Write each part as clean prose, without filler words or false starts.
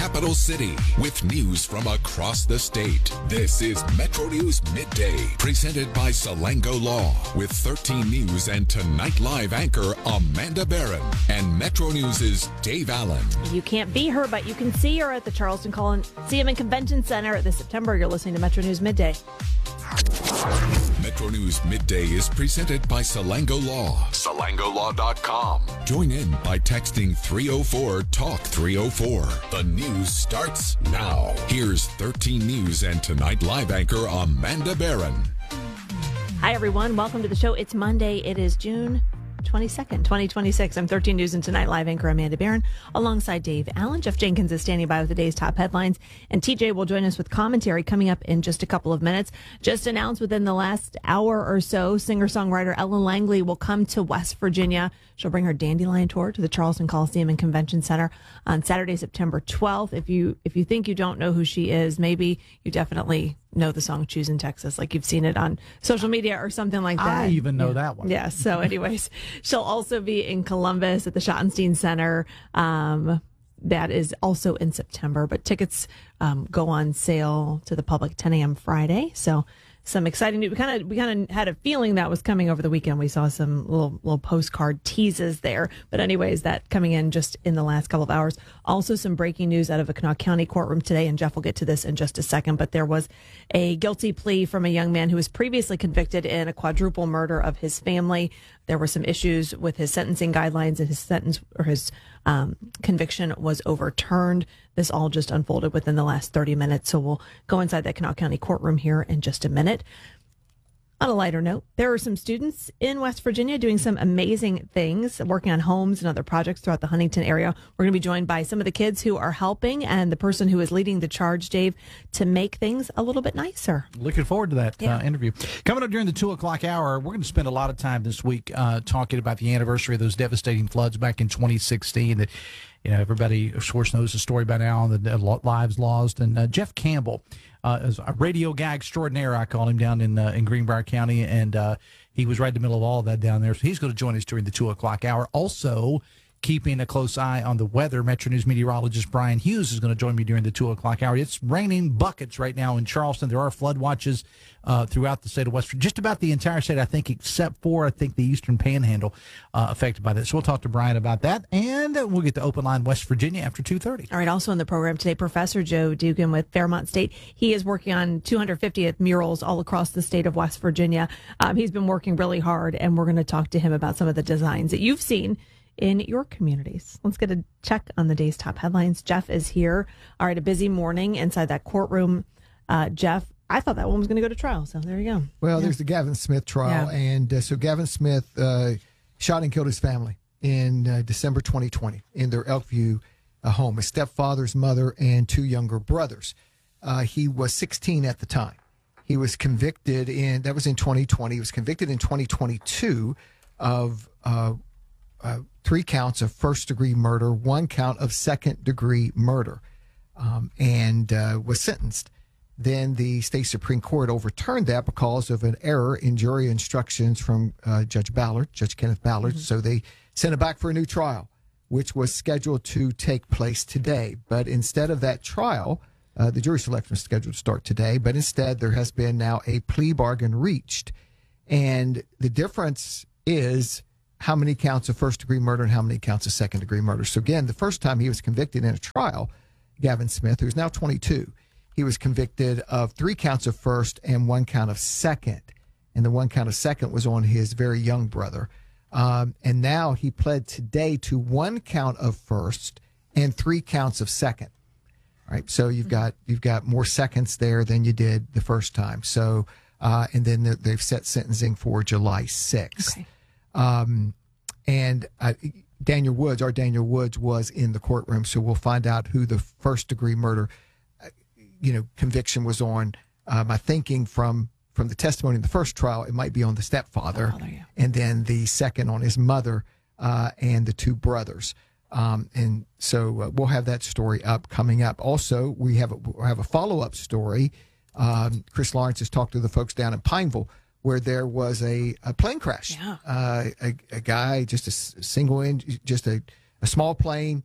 capital city with news from across the state. This is Metro News Midday, presented by Salango Law, with 13 News and Tonight Live anchor Amanda Barron and Metro News' Dave Allen. You can't be her, but you can see her at the Charleston Coliseum and Convention Center this September. You're listening to Metro News Midday. Metro News Midday is presented by Salango Law. SalangoLaw.com. Join in by texting 304-TALK-304. The news starts now. Here's 13 News and Tonight Live anchor Amanda Barron. Hi, everyone. Welcome to the show. It's Monday. It is June 22nd, 2026. I'm 13 News and Tonight Live anchor Amanda Barron alongside Dave Allen. Jeff Jenkins is standing by with the day's top headlines, and TJ will join us with commentary coming up in just a couple of minutes. Just announced within the last hour or so, singer-songwriter Ellen Langley will come to West Virginia. She'll bring her Dandelion tour to the Charleston Coliseum and Convention Center on Saturday, September 12th. If you think you don't know who she is, maybe you definitely know the song Choosing Texas, like you've seen it on social media or something like that. I even know that one. Yeah. So anyways, she'll also be in Columbus at the Schottenstein Center. That is also in September, but tickets go on sale to the public 10 a.m. Friday. So some exciting news. We kind of had a feeling that was coming over the weekend. We saw some little postcard teases there. But anyways, that coming in just in the last couple of hours. Also some breaking news out of a Kanawha County courtroom today, and Jeff will get to this in just a second. But there was a guilty plea from a young man who was previously convicted in a quadruple murder of his family. There were some issues with his sentencing guidelines, and his sentence or his conviction was overturned. This all just unfolded within the last 30 minutes. So we'll go inside that Kanawha County courtroom here in just a minute. On a lighter note, there are some students in West Virginia doing some amazing things, working on homes and other projects throughout the Huntington area. We're going to be joined by some of the kids who are helping and the person who is leading the charge, Dave, to make things a little bit nicer. Looking forward to that interview. Coming up during the 2 o'clock hour, we're going to spend a lot of time this week talking about the anniversary of those devastating floods back in 2016 that, everybody, of course, knows the story by now, the lives lost. And Jeff Campbell is a radio guy extraordinaire, I call him, down in Greenbrier County. And he was right in the middle of all of that down there. So he's going to join us during the 2 o'clock hour. Also, keeping a close eye on the weather, Metro News meteorologist Brian Hughes is going to join me during the 2 o'clock hour. It's raining buckets right now in Charleston. There are flood watches throughout the state of West Virginia, just about the entire state, I think, except for, the Eastern Panhandle affected by this. So we'll talk to Brian about that, and we'll get to Open Line West Virginia after 2:30. All right, also in the program today, Professor Joe Dugan with Fairmont State. He is working on 250th murals all across the state of West Virginia. He's been working really hard, and we're going to talk to him about some of the designs that you've seen in your communities. Let's get a check on the day's top headlines. Jeff is here. All right, a busy morning inside that courtroom. Jeff, I thought that one was going to go to trial, so there you go. Well, there's the Gavin Smith trial, and so Gavin Smith shot and killed his family in December 2020 in their Elkview home, his stepfather's mother and two younger brothers. He was 16 at the time. He was convicted that was in 2020. He was convicted in 2022 of 3 counts of first-degree murder, 1 count of second-degree murder, and was sentenced. Then the state Supreme Court overturned that because of an error in jury instructions from Judge Kenneth Ballard. Mm-hmm. So they sent it back for a new trial, which was scheduled to take place today. But instead of that trial, the jury selection was scheduled to start today, but instead there has been now a plea bargain reached. And the difference is how many counts of first-degree murder and how many counts of second-degree murder. So again, the first time he was convicted in a trial, Gavin Smith, who's now 22, he was convicted of 3 counts of first and 1 count of second. And the 1 count of second was on his very young brother. And now he pled today to 1 count of first and 3 counts of second. All right. So you've got more seconds there than you did the first time. So and then they've set sentencing for July 6th. Okay. And Daniel Woods was in the courtroom, so we'll find out who the first-degree murder, conviction was on. My thinking from the testimony in the first trial, it might be on the stepfather, and then the second on his mother and the 2 brothers. And so we'll have that story coming up. Also, we have a follow-up story. Chris Lawrence has talked to the folks down in Pineville, where there was a plane crash. Yeah. A guy, just a single engine, just a small plane,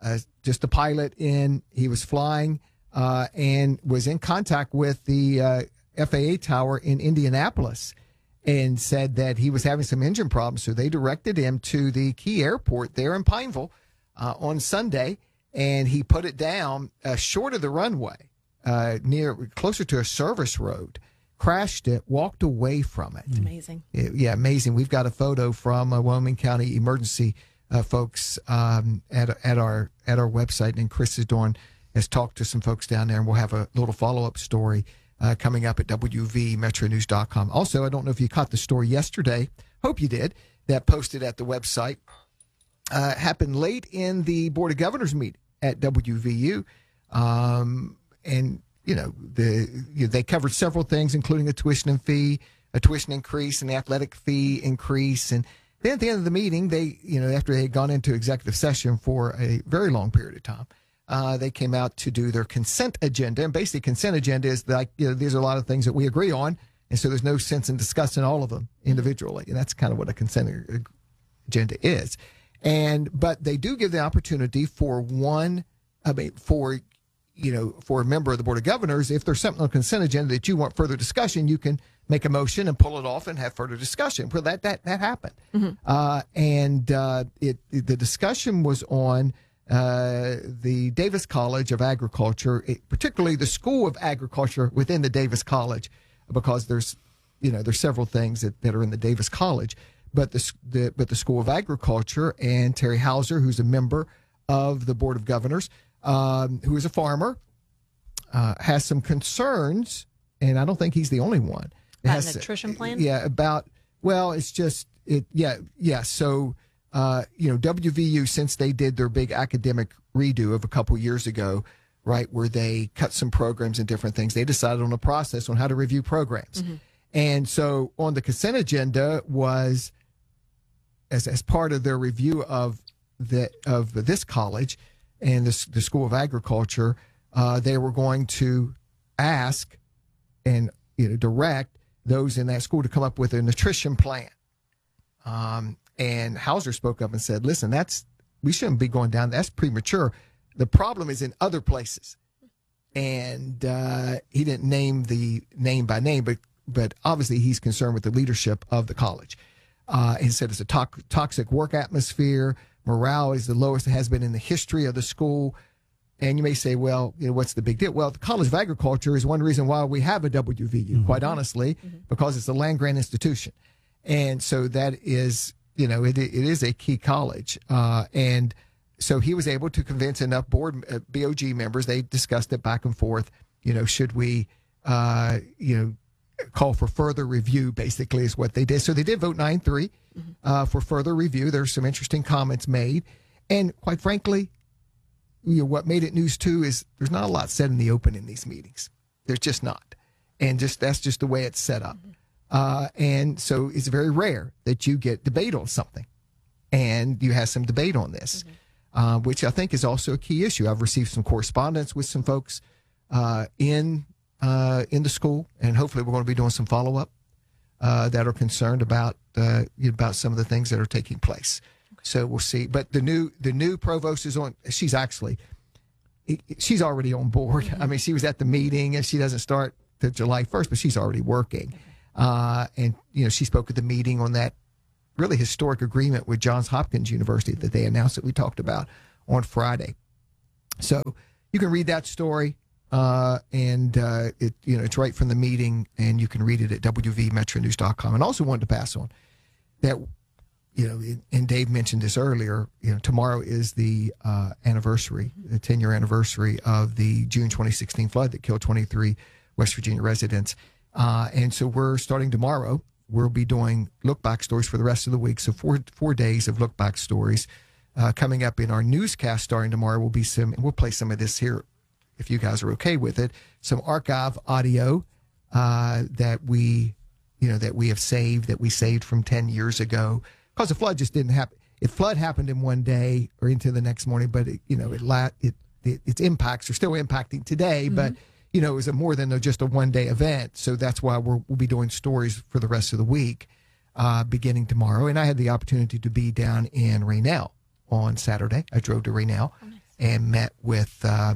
just a pilot he was flying and was in contact with the FAA tower in Indianapolis and said that he was having some engine problems. So they directed him to the Key Airport there in Pineville on Sunday, and he put it down short of the runway, closer to a service road, crashed it, walked away from it. It's amazing. Yeah, amazing. We've got a photo from Wyoming County Emergency folks at our website, and Chris has talked to some folks down there, and we'll have a little follow-up story coming up at WVMetroNews.com. Also, I don't know if you caught the story yesterday. Hope you did. That posted at the website. Happened late in the Board of Governors meeting at WVU. And, they covered several things, including a tuition increase, and the athletic fee increase. And then at the end of the meeting, they, after they had gone into executive session for a very long period of time, they came out to do their consent agenda. And basically, consent agenda is like, these are a lot of things that we agree on. And so there's no sense in discussing all of them individually. And that's kind of what a consent agenda is. But they do give the opportunity for a member of the Board of Governors, if there's something on the consent agenda that you want further discussion, you can make a motion and pull it off and have further discussion. Well, that happened. Mm-hmm. The discussion was on the Davis College of Agriculture, particularly the School of Agriculture within the Davis College, because there's several things that are in the Davis College, but the School of Agriculture, and Terry Hauser, who's a member of the Board of Governors, who is a farmer, has some concerns, and I don't think he's the only one. About a nutrition plan? Yeah, So, WVU, since they did their big academic redo of a couple years ago, right, where they cut some programs and different things, they decided on a process on how to review programs. Mm-hmm. And so on the consent agenda was, as part of their review of this college and the School of Agriculture, they were going to ask and direct those in that school to come up with a nutrition plan. And Hauser spoke up and said, listen, we shouldn't be going down. That's premature. The problem is in other places. And he didn't name the name by name, but obviously he's concerned with the leadership of the college. He said it's a toxic work atmosphere. Morale is the lowest it has been in the history of the school. And you may say, well, what's the big deal? Well, the College of Agriculture is one reason why we have a WVU, mm-hmm. quite honestly, mm-hmm. because it's a land-grant institution. And so that is, it is a key college. And so he was able to convince enough board BOG members. They discussed it back and forth. Should we, call for further review, basically, is what they did. So they did vote 9-3 for further review. There's some interesting comments made. And quite frankly, what made it news, too, is there's not a lot said in the open in these meetings. There's just not. And that's just the way it's set up. And so it's very rare that you get debate on something. And you have some debate on this, which I think is also a key issue. I've received some correspondence with some folks in the school, and hopefully we're going to be doing some follow-up that are concerned about some of the things that are taking place. So we'll see. But the new provost is on. She's already on board. Mm-hmm. I mean, she was at the meeting, and she doesn't start till July 1st, but she's already working. And she spoke at the meeting on that really historic agreement with Johns Hopkins University that they announced that we talked about on Friday. So you can read that story. It's right from the meeting, and you can read it at WVMetroNews.com. And also wanted to pass on that, and Dave mentioned this earlier, tomorrow is the anniversary, the 10-year anniversary of the June 2016 flood that killed 23 West Virginia residents. And so we're starting tomorrow. We'll be doing look-back stories for the rest of the week. So four days of look-back stories. Coming up in our newscast starting tomorrow will be we'll play some of this here, if you guys are okay with it, some archive audio that we have saved, that we saved from 10 years ago, because the flood just didn't happen. If flood happened in one day or into the next morning, but its impacts are still impacting today, mm-hmm. but it was more than just a one-day event. So that's why we'll be doing stories for the rest of the week, beginning tomorrow. And I had the opportunity to be down in Raynell on Saturday. I drove to Raynell. Oh, nice. and met with a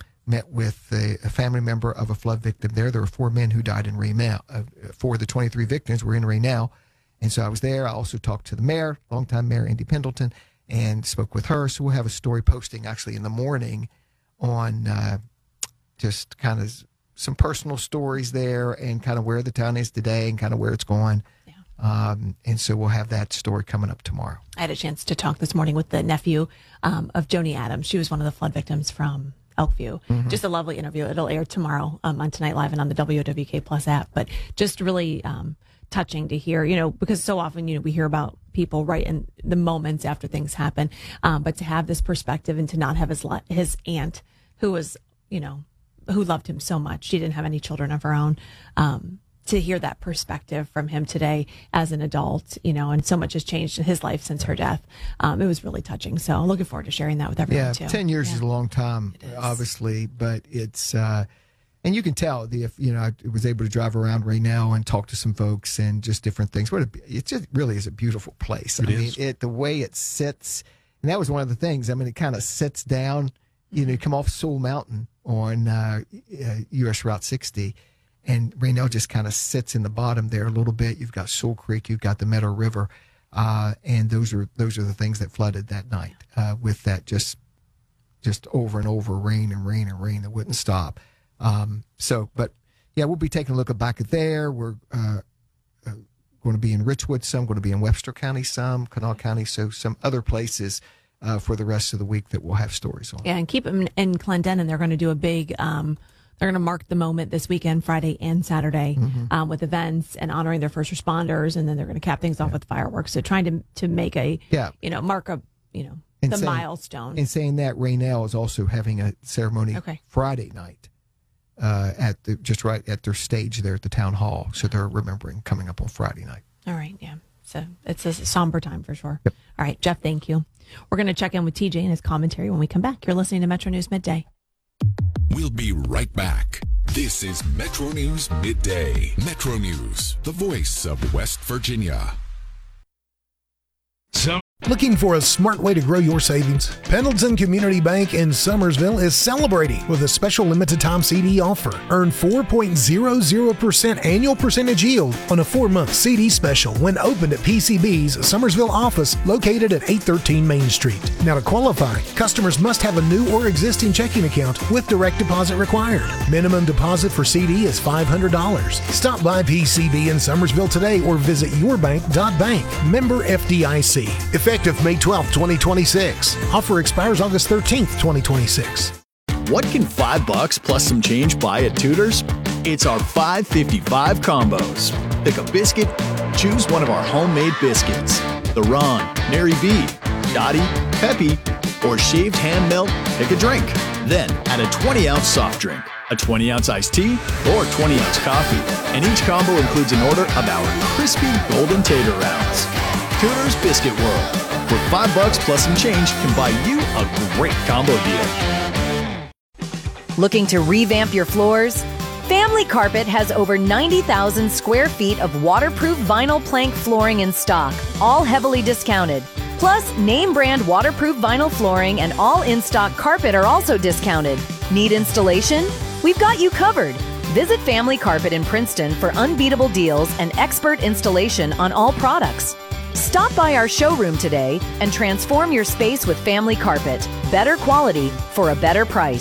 family member of a flood victim there. There were 4 men who died in Raynell. 4 of the 23 victims were in Raynell. And so I was there. I also talked to the mayor, longtime mayor, Indy Pendleton, and spoke with her. So we'll have a story posting actually in the morning on just kind of some personal stories there and kind of where the town is today and kind of where it's going. Yeah. And so we'll have that story coming up tomorrow. I had a chance to talk this morning with the nephew of Joni Adams. She was one of the flood victims from Elkview. Mm-hmm. Just a lovely interview. It'll air tomorrow on Tonight Live and on the WWK Plus app. But just really touching to hear, because so often, we hear about people right in the moments after things happen. But to have this perspective and to not have his aunt, who was, who loved him so much. She didn't have any children of her own. To hear that perspective from him today as an adult, and so much has changed in his life since her death. It was really touching. So I'm looking forward to sharing that with everyone too. 10 years is a long time, obviously, but it's, and you can tell I was able to drive around Raynell and talk to some folks and just different things. It just really is a beautiful place. The way it sits, and that was one of the things. It kind of sits down, you come off Sewell Mountain on US Route 60. And Raynell just kind of sits in the bottom there a little bit. You've got Sewell Creek, you've got the Meadow River, and those are the things that flooded that night. With that just over and over rain that wouldn't stop. But we'll be taking a look back at there. We're going to be in Richwood some, going to be in Webster County some, Kanawha County, so some other places for the rest of the week that we'll have stories on. Yeah, and keep them in Clendenin. They're going to do a big. They're going to mark the moment this weekend, Friday and Saturday, with events and honoring their first responders, and then they're going to cap things off with fireworks. So trying to make mark the milestone. And saying that, Raynell is also having a ceremony Friday night at their stage there at the town hall. So they're remembering coming up on Friday night. All right, yeah. So it's a somber time for sure. Yep. All right, Jeff, thank you. We're going to check in with TJ and his commentary when we come back. You're listening to Metro News Midday. We'll be right back. This is Metro News Midday. Metro News, the voice of West Virginia. Looking for a smart way to grow your savings? Pendleton Community Bank in Summersville is celebrating with a special limited time CD offer. Earn 4.00% annual percentage yield on a 4-month CD special when opened at PCB's Summersville office located at 813 Main Street. Now to qualify, customers must have a new or existing checking account with direct deposit required. Minimum deposit for CD is $500. Stop by PCB in Summersville today or visit yourbank.bank. Member FDIC. Effective May 12, 2026. Offer expires August 13th, 2026. What can $5 plus some change buy at Tudor's? It's our $5.55 combos. Pick a biscuit, choose one of our homemade biscuits. The Ron, Mary B, Dottie, Peppy, or shaved hand melt, pick a drink. Then add a 20-ounce soft drink, a 20-ounce iced tea, or 20-ounce coffee. And each combo includes an order of our crispy golden tater rounds. Tudor's Biscuit World, where $5 plus some change can buy you a great combo deal. Looking to revamp your floors? Family Carpet has over 90,000 square feet of waterproof vinyl plank flooring in stock, all heavily discounted. Plus, name brand waterproof vinyl flooring and all in-stock carpet are also discounted. Need installation? We've got you covered. Visit Family Carpet in Princeton for unbeatable deals and expert installation on all products. Stop by our showroom today and transform your space with Family Carpet. Better quality for a better price.